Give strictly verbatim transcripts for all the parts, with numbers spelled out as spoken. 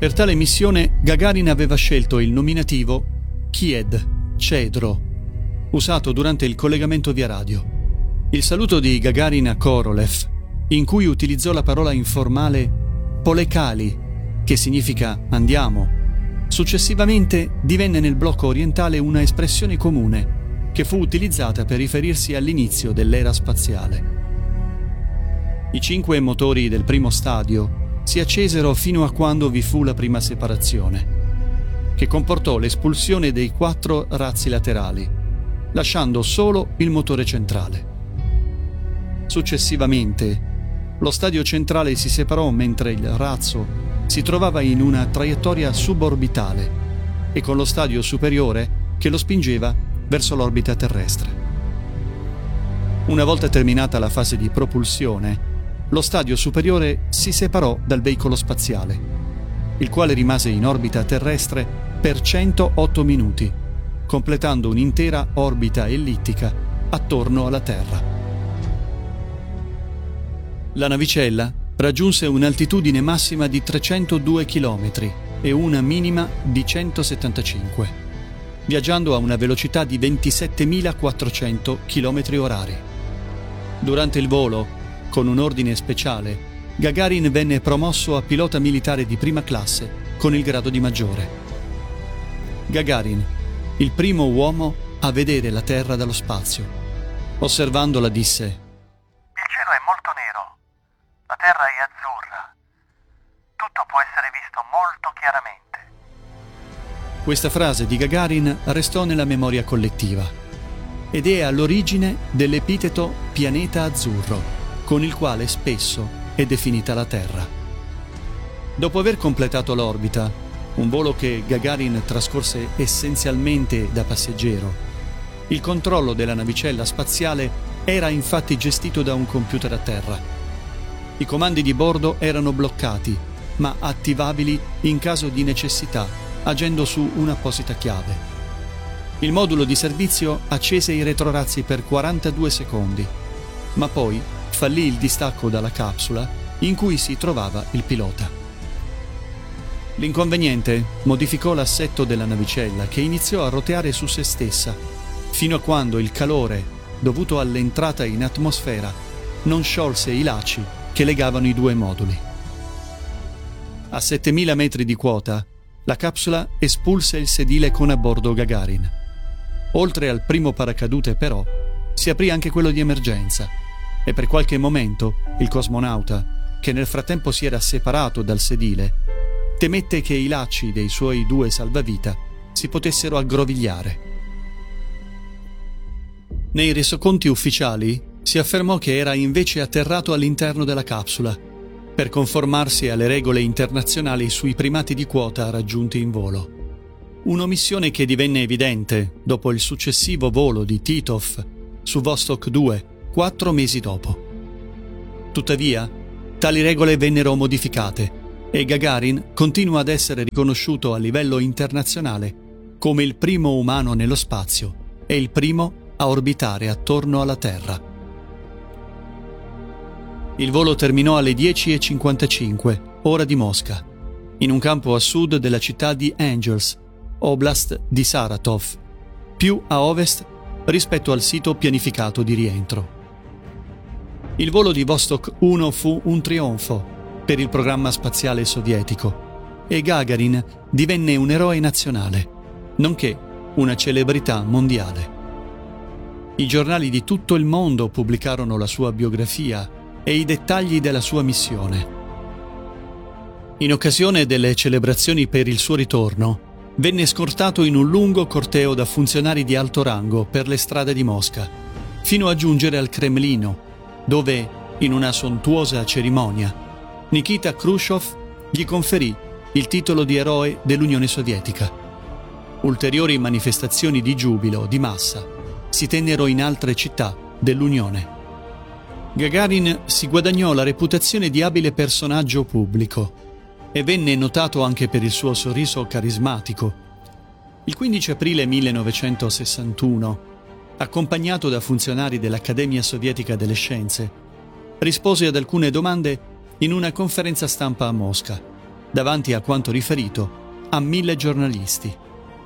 Per tale missione Gagarin aveva scelto il nominativo Kied, cedro, usato durante il collegamento via radio. Il saluto di Gagarin a Korolev, in cui utilizzò la parola informale Polekali, che significa andiamo, successivamente divenne nel blocco orientale una espressione comune che fu utilizzata per riferirsi all'inizio dell'era spaziale. I cinque motori del primo stadio si accesero fino a quando vi fu la prima separazione, che comportò l'espulsione dei quattro razzi laterali, lasciando solo il motore centrale. Successivamente, lo stadio centrale si separò mentre il razzo si trovava in una traiettoria suborbitale e con lo stadio superiore che lo spingeva verso l'orbita terrestre. Una volta terminata la fase di propulsione, lo stadio superiore si separò dal veicolo spaziale, il quale rimase in orbita terrestre per centootto minuti, completando un'intera orbita ellittica attorno alla Terra. La navicella raggiunse un'altitudine massima di trecentodue chilometri e una minima di centosettantacinque, viaggiando a una velocità di ventisettemilaquattrocento chilometri orari. Durante il volo, con un ordine speciale, Gagarin venne promosso a pilota militare di prima classe con il grado di maggiore. Gagarin, il primo uomo a vedere la Terra dallo spazio. Osservandola disse: "Il cielo è molto nero, la Terra è azzurra, tutto può essere visto molto chiaramente." Questa frase di Gagarin restò nella memoria collettiva ed è all'origine dell'epiteto pianeta azzurro, con il quale spesso è definita la Terra. Dopo aver completato l'orbita, un volo che Gagarin trascorse essenzialmente da passeggero, il controllo della navicella spaziale era infatti gestito da un computer a terra. I comandi di bordo erano bloccati, ma attivabili in caso di necessità, agendo su un'apposita chiave. Il modulo di servizio accese i retrorazzi per quarantadue secondi, ma poi fallì il distacco dalla capsula in cui si trovava il pilota. L'inconveniente modificò l'assetto della navicella, che iniziò a roteare su se stessa, fino a quando il calore, dovuto all'entrata in atmosfera, non sciolse i lacci che legavano i due moduli. A settemila metri di quota, la capsula espulse il sedile con a bordo Gagarin. Oltre al primo paracadute, però, si aprì anche quello di emergenza, e per qualche momento il cosmonauta, che nel frattempo si era separato dal sedile, temette che i lacci dei suoi due salvavita si potessero aggrovigliare. Nei resoconti ufficiali si affermò che era invece atterrato all'interno della capsula, per conformarsi alle regole internazionali sui primati di quota raggiunti in volo. Un'omissione che divenne evidente dopo il successivo volo di Titov su Vostok due, quattro mesi dopo. Tuttavia, tali regole vennero modificate e Gagarin continua ad essere riconosciuto a livello internazionale come il primo umano nello spazio e il primo a orbitare attorno alla Terra. Il volo terminò alle dieci e cinquantacinque, ora di Mosca, in un campo a sud della città di Angels, oblast di Saratov, più a ovest rispetto al sito pianificato di rientro. Il volo di Vostok uno fu un trionfo per il programma spaziale sovietico e Gagarin divenne un eroe nazionale, nonché una celebrità mondiale. I giornali di tutto il mondo pubblicarono la sua biografia e i dettagli della sua missione. In occasione delle celebrazioni per il suo ritorno, venne scortato in un lungo corteo da funzionari di alto rango per le strade di Mosca, fino a giungere al Cremlino, dove, in una sontuosa cerimonia, Nikita Khrushchev gli conferì il titolo di eroe dell'Unione Sovietica. Ulteriori manifestazioni di giubilo di massa si tennero in altre città dell'Unione. Gagarin si guadagnò la reputazione di abile personaggio pubblico e venne notato anche per il suo sorriso carismatico. Il quindici aprile millenovecentosessantuno, accompagnato da funzionari dell'Accademia Sovietica delle Scienze, rispose ad alcune domande in una conferenza stampa a Mosca. davanti a quanto riferito a mille giornalisti.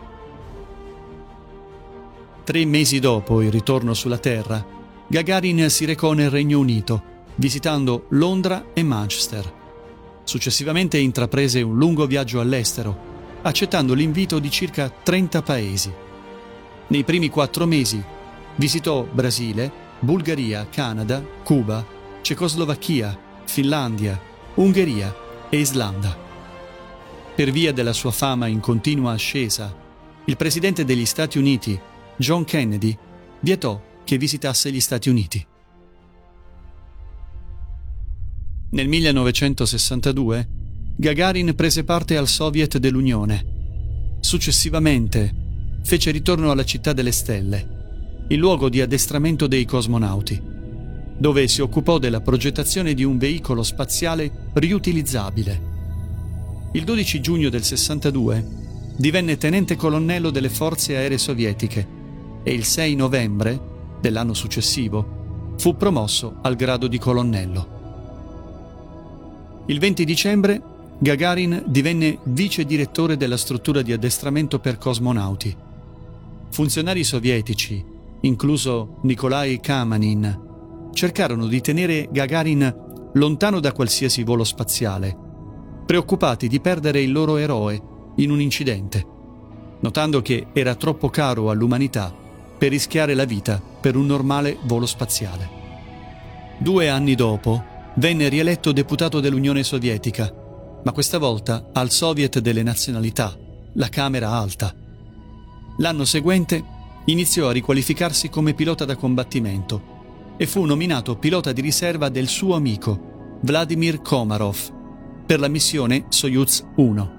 Tre mesi dopo il ritorno sulla Terra, Gagarin si recò nel Regno Unito, visitando Londra e Manchester. Successivamente intraprese un lungo viaggio all'estero, accettando l'invito di circa trenta paesi. Nei primi quattro mesi visitò Brasile, Bulgaria, Canada, Cuba, Cecoslovacchia, Finlandia, Ungheria e Islanda. Per via della sua fama in continua ascesa, il presidente degli Stati Uniti, John Kennedy, vietò che visitasse gli Stati Uniti. Nel millenovecentosessantadue Gagarin prese parte al Soviet dell'Unione. Successivamente fece ritorno alla Città delle Stelle, il luogo di addestramento dei cosmonauti, dove si occupò della progettazione di un veicolo spaziale riutilizzabile. Il dodici giugno del sessantadue divenne tenente colonnello delle forze aeree sovietiche e il sei novembre dell'anno successivo fu promosso al grado di colonnello. Il venti dicembre Gagarin divenne vice direttore della struttura di addestramento per cosmonauti. Funzionari sovietici, incluso Nikolai Kamanin, cercarono di tenere Gagarin lontano da qualsiasi volo spaziale, preoccupati di perdere il loro eroe in un incidente, notando che era troppo caro all'umanità per rischiare la vita per un normale volo spaziale. Due anni dopo venne rieletto deputato dell'Unione Sovietica, ma questa volta al Soviet delle Nazionalità, la Camera Alta. L'anno seguente iniziò a riqualificarsi come pilota da combattimento e fu nominato pilota di riserva del suo amico, Vladimir Komarov, per la missione Soyuz uno.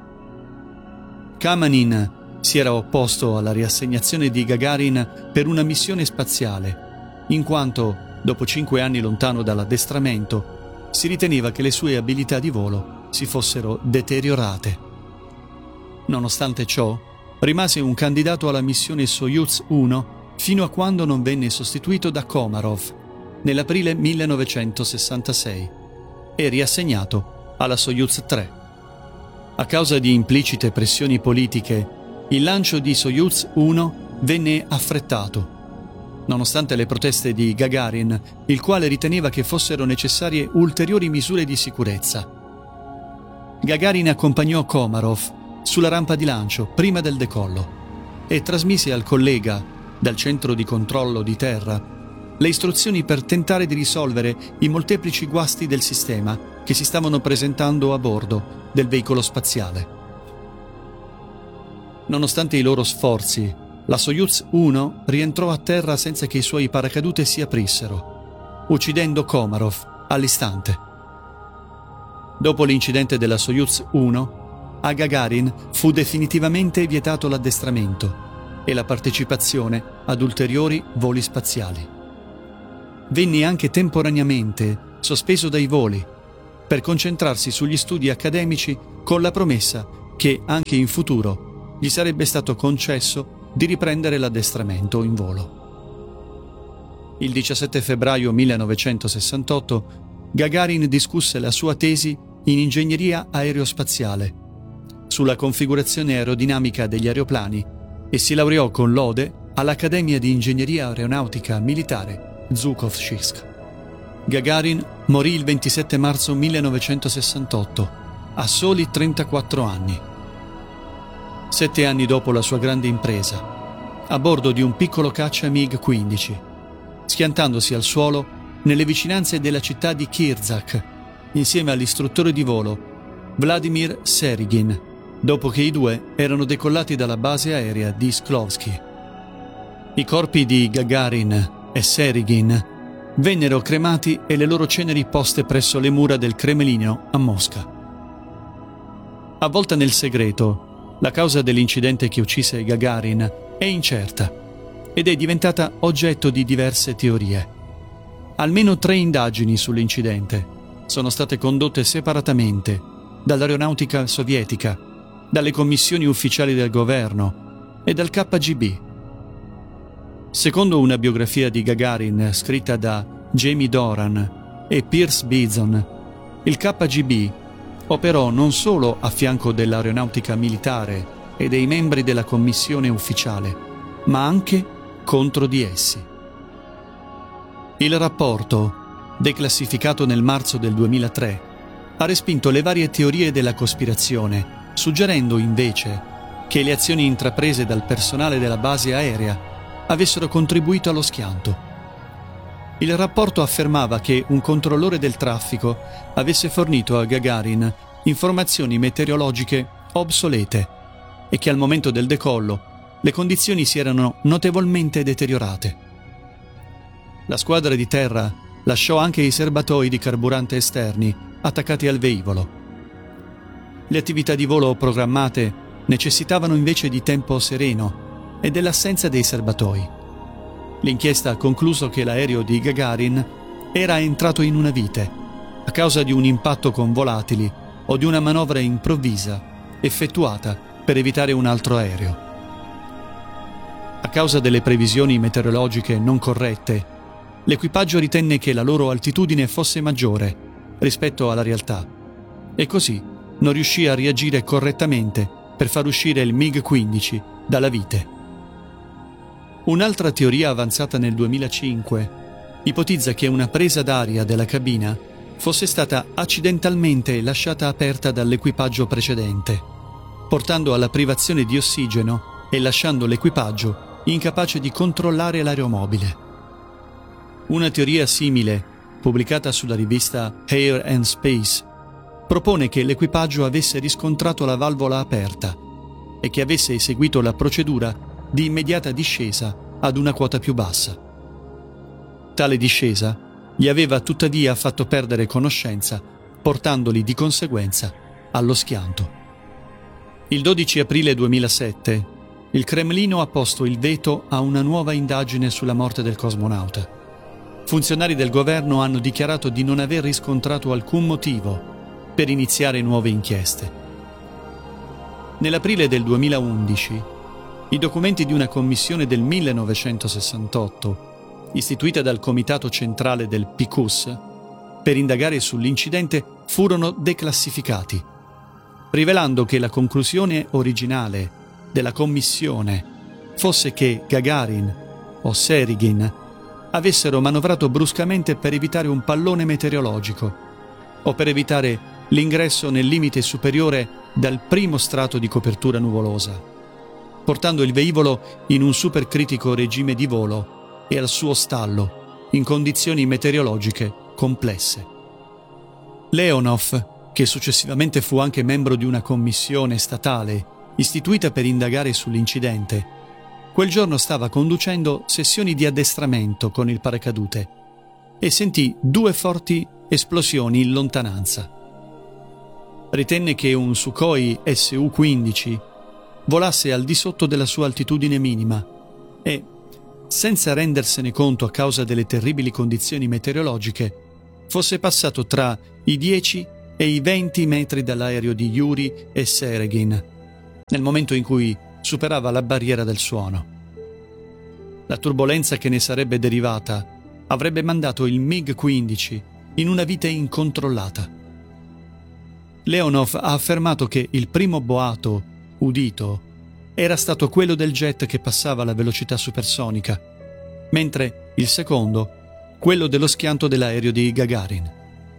Kamanin si era opposto alla riassegnazione di Gagarin per una missione spaziale, in quanto, dopo cinque anni lontano dall'addestramento, si riteneva che le sue abilità di volo si fossero deteriorate. Nonostante ciò, rimase un candidato alla missione Soyuz uno fino a quando non venne sostituito da Komarov nell'aprile millenovecentosessantasei e riassegnato alla Soyuz tre. A causa di implicite pressioni politiche, il lancio di Soyuz uno venne affrettato, nonostante le proteste di Gagarin, il quale riteneva che fossero necessarie ulteriori misure di sicurezza. Gagarin accompagnò Komarov sulla rampa di lancio prima del decollo e trasmise al collega, dal centro di controllo di terra, le istruzioni per tentare di risolvere i molteplici guasti del sistema che si stavano presentando a bordo del veicolo spaziale. Nonostante i loro sforzi, la Soyuz uno rientrò a terra senza che i suoi paracadute si aprissero, uccidendo Komarov all'istante. Dopo l'incidente della Soyuz uno, a Gagarin fu definitivamente vietato l'addestramento e la partecipazione ad ulteriori voli spaziali. Venne anche temporaneamente sospeso dai voli per concentrarsi sugli studi accademici con la promessa che anche in futuro gli sarebbe stato concesso di riprendere l'addestramento in volo. Il diciassette febbraio millenovecentosessantotto Gagarin discusse la sua tesi in ingegneria aerospaziale sulla configurazione aerodinamica degli aeroplani e si laureò con lode all'Accademia di Ingegneria Aeronautica Militare Zhukovsk. Gagarin morì il ventisette marzo millenovecentosessantotto, a soli trentaquattro anni. Sette anni dopo la sua grande impresa, a bordo di un piccolo caccia MiG quindici, schiantandosi al suolo nelle vicinanze della città di Kirzak, insieme all'istruttore di volo Vladimir Serigin, dopo che i due erano decollati dalla base aerea di Sklovsky. I corpi di Gagarin e Serigin vennero cremati e le loro ceneri poste presso le mura del Cremlino a Mosca. Avvolta nel segreto, la causa dell'incidente che uccise Gagarin è incerta ed è diventata oggetto di diverse teorie. Almeno tre indagini sull'incidente sono state condotte separatamente dall'aeronautica sovietica, dalle commissioni ufficiali del governo e dal K G B. Secondo una biografia di Gagarin scritta da Jamie Doran e Pierce Beason, il K G B operò non solo a fianco dell'aeronautica militare e dei membri della commissione ufficiale, ma anche contro di essi. Il rapporto, declassificato nel marzo del duemilatré, ha respinto le varie teorie della cospirazione, suggerendo invece che le azioni intraprese dal personale della base aerea avessero contribuito allo schianto. Il rapporto affermava che un controllore del traffico avesse fornito a Gagarin informazioni meteorologiche obsolete e che al momento del decollo le condizioni si erano notevolmente deteriorate. La squadra di terra lasciò anche i serbatoi di carburante esterni attaccati al velivolo. Le attività di volo programmate necessitavano invece di tempo sereno e dell'assenza dei serbatoi. L'inchiesta ha concluso che l'aereo di Gagarin era entrato in una vite a causa di un impatto con volatili o di una manovra improvvisa effettuata per evitare un altro aereo. A causa delle previsioni meteorologiche non corrette, l'equipaggio ritenne che la loro altitudine fosse maggiore rispetto alla realtà e così non riuscì a reagire correttamente per far uscire il MiG quindici dalla vite. Un'altra teoria avanzata nel duemilacinque ipotizza che una presa d'aria della cabina fosse stata accidentalmente lasciata aperta dall'equipaggio precedente, portando alla privazione di ossigeno e lasciando l'equipaggio incapace di controllare l'aeromobile. Una teoria simile, pubblicata sulla rivista Air and Space, propone che l'equipaggio avesse riscontrato la valvola aperta e che avesse eseguito la procedura di immediata discesa ad una quota più bassa. Tale discesa gli aveva tuttavia fatto perdere conoscenza, portandoli di conseguenza allo schianto. Il dodici aprile duemilasette, il Cremlino ha posto il veto a una nuova indagine sulla morte del cosmonauta. Funzionari del governo hanno dichiarato di non aver riscontrato alcun motivo per iniziare nuove inchieste. Nell'aprile del duemilaundici, i documenti di una commissione del millenovecentosessantotto, istituita dal Comitato Centrale del P C U S, per indagare sull'incidente, furono declassificati, rivelando che la conclusione originale della commissione fosse che Gagarin o Sergin avessero manovrato bruscamente per evitare un pallone meteorologico o per evitare l'ingresso nel limite superiore dal primo strato di copertura nuvolosa, portando il velivolo in un supercritico regime di volo e al suo stallo in condizioni meteorologiche complesse. Leonov, che successivamente fu anche membro di una commissione statale istituita per indagare sull'incidente, quel giorno stava conducendo sessioni di addestramento con il paracadute e sentì due forti esplosioni in lontananza. Ritenne che un Sukhoi S U quindici volasse al di sotto della sua altitudine minima e, senza rendersene conto a causa delle terribili condizioni meteorologiche, fosse passato tra i dieci e i venti metri dall'aereo di Yuri e Sergin, nel momento in cui superava la barriera del suono. La turbolenza che ne sarebbe derivata avrebbe mandato il MiG quindici in una vite incontrollata. Leonov ha affermato che il primo boato udito era stato quello del jet che passava alla velocità supersonica, mentre il secondo quello dello schianto dell'aereo di Gagarin.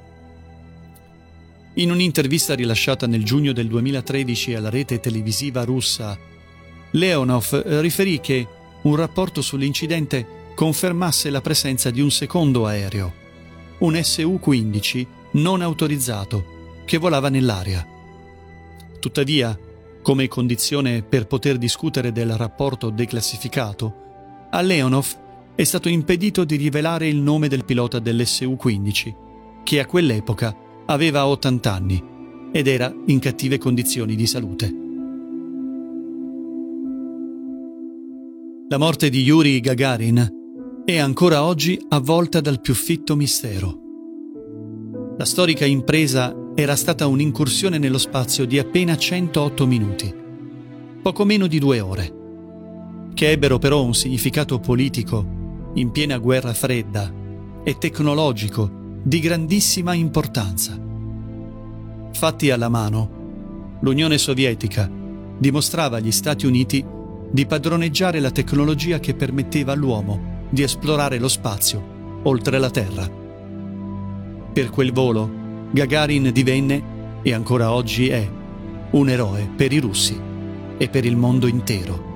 In un'intervista rilasciata nel giugno del duemilatredici alla rete televisiva russa, Leonov riferì che un rapporto sull'incidente confermasse la presenza di un secondo aereo, un S U quindici non autorizzato, che volava nell'aria. Tuttavia, come condizione per poter discutere del rapporto declassificato, a Leonov è stato impedito di rivelare il nome del pilota dell'S U quindici, che a quell'epoca aveva ottanta anni ed era in cattive condizioni di salute. La morte di Yuri Gagarin è ancora oggi avvolta dal più fitto mistero. La storica impresa era stata un'incursione nello spazio di appena centootto minuti, poco meno di due ore, che ebbero però un significato politico in piena guerra fredda e tecnologico di grandissima importanza. Fatti alla mano, l'Unione Sovietica dimostrava agli Stati Uniti di padroneggiare la tecnologia che permetteva all'uomo di esplorare lo spazio oltre la Terra. Per quel volo, Gagarin divenne, e ancora oggi è, un eroe per i russi e per il mondo intero.